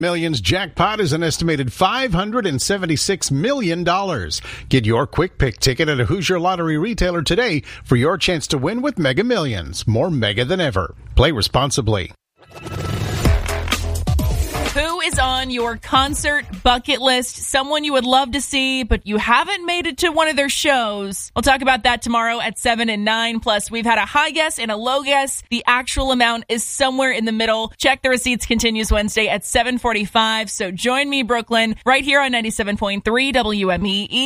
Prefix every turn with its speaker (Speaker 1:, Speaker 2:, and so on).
Speaker 1: Millions jackpot is an estimated $576 million. Get your quick pick ticket at a Hoosier Lottery retailer today for your chance to win with Mega Millions. More mega than ever. Play responsibly.
Speaker 2: Who is on your concert bucket list? Someone you would love to see, but you haven't made it to one of their shows. We'll talk about that tomorrow at 7 and 9. Plus, we've had a high guess and a low guess. The actual amount is somewhere in the middle. Check the Receipts continues Wednesday at 7:45. So join me, Brooklyn, right here on 97.3 WMEE.